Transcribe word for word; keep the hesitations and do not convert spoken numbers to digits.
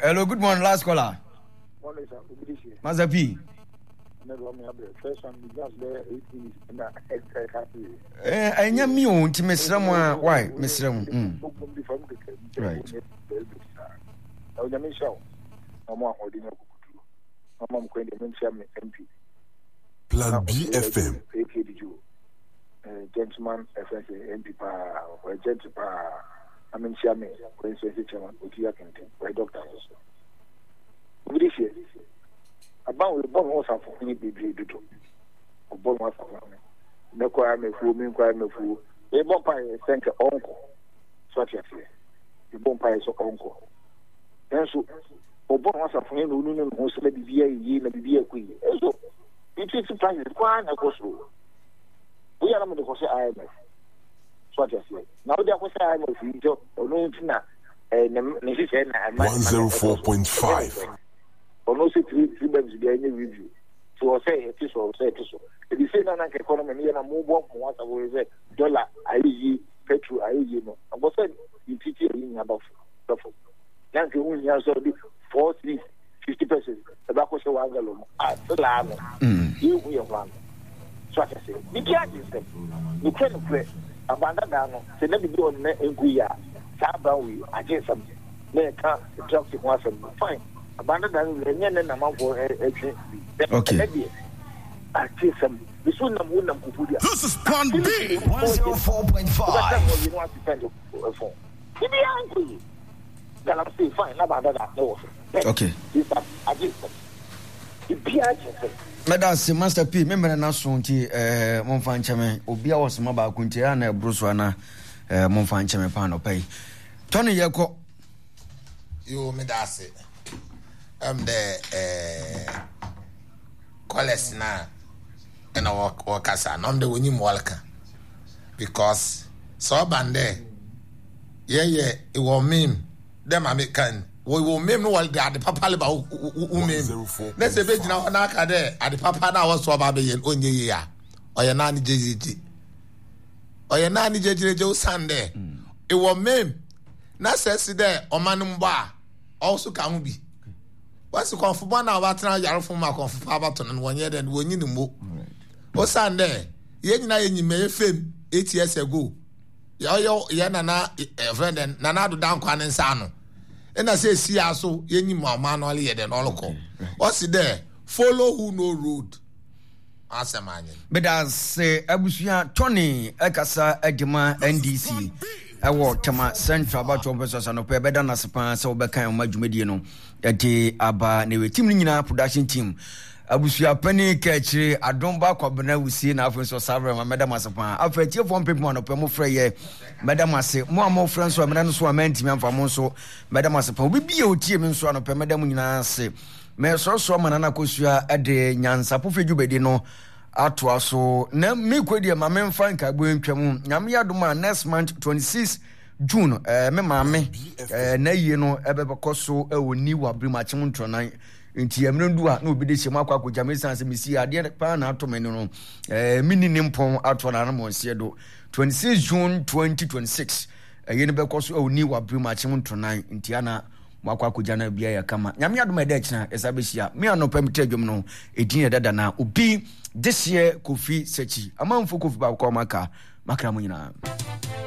Hello, good morning, last caller. Morning, sir. Mazapi. First one, just there eight minutes. Eh, I am me on to Miss Ramwa. Why, Miss Ram? Right. Plan B F M. Gentleman, F S A, M P, or gentleman. I mean, Chairman, for instance, Chairman, Utia Kente, by Doctor also. This year, about the bomb was for any baby to do. A bomb was for me. No crime, a fool, mean crime, a fool. A bomb pie, thank your uncle. Such as here. The bomb pie is your uncle. And so, a bomb was for him who knew most of the V A, ye, and the V A queen. And so, it is a time to find a course. We are not going to say I M F. Now there was I M F job or no tina and one zero four point five. Or no say three three months to any review. So say it is or say it is so. If you say that economy and move up from what I will say dollar I E petrol I E no. I was saying you teach you about stuff. Now you only have so four three fifty percent. The back was one gallon. Ah, so long. You we have one. So I say, the judge is them. You can't play. Abandon, say, let me do on Enguia, Sabawi, I get some. They can't talk to one fine. Abandon, and amount for okay. I get some. The soon of Woodham Kupudia. This is Plan B one zero four point five. You want to spend a phone. Give me angry. Then I'm still fine. Abandon that. Okay. I get some. The judge. Madam Master P, member na so nti eh momfa ncheme obi a wosoma ba kunti ya na bruso na eh momfa ncheme pa no pai Tony yeko yo me da se am de eh college na ena wo kasa na am de woni mwalka because so bande ye ye e wo meme dem american we will meme no the ade papa le ba u meme let's say be jina na aka de ade papa na was so ba be yen onye yi a oye na ni jejeje oye na ni jejeje o sande e wo meme na sesi de o manum ba also ka hu bi what's konfo na wa tena yarefo ma konfo pa ba to no wonye de wonyi ni mo o sande ye nyina ye nyime fem eight years ago yo yo ye na na friend na na do dan kwa ne nsa no and I say, see, I saw any mamma no only than all call. What's it there? Follow who no road. Answer man. But as say Abusia Tony Ekasa Edima N D C. I walk to my central about your versus and open better than a span so back on my Jumediano. A day about the team production team. Abusia Penny Catchy, I don't back up when we see now for so several Madame Masapan. I've heard you from people on a promo frey. Madame Masse, more more friends who are Madame Swament, Famoso, Madame Masapan. We be a team in Swan of Madame Nase. May so so manana cosia at the Nyansa Pufi Jubedino. Atwa so na me kwedi ma me mfa nka gbo ntwam nyame yadoma next month twenty-sixth June eh me ma me eh na yie no ebebekoso e woni wa brimachim ntronan nti emrendu a na obi de hyem akwa ko jamesan se mesi ade pa na atome no eh mini nimpon atwa na mo nsie do twenty-sixth June twenty twenty-six eh ye ne bekoso e woni wa brimachim ntronan nti ana mwakwa kujana bia ya kama nyame adoma de kina esabehia me anopam tadwom no edin dada na obi this year Kofi Sechi amamfo Kofi ba ko maka makra mo nyina